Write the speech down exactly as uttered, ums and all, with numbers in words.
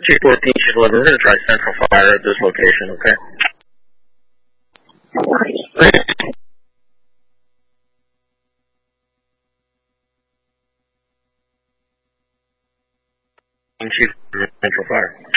Chief fourteen, Chief eleven, we're going to try central fire at this location, okay? Chief, central fire.